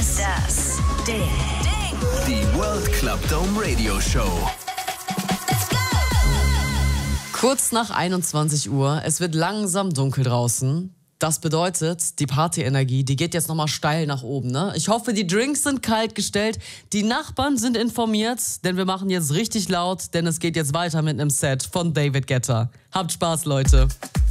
Ding. Die World Club Dome Radio Show. Kurz nach 21 Uhr, es wird langsam dunkel draußen. Das bedeutet, die Partyenergie, die geht jetzt nochmal steil nach oben, ne? Ich hoffe, die Drinks sind kalt gestellt, die Nachbarn sind informiert, denn wir machen jetzt richtig laut, denn es geht jetzt weiter mit einem Set von David Guetta. Habt Spaß, Leute.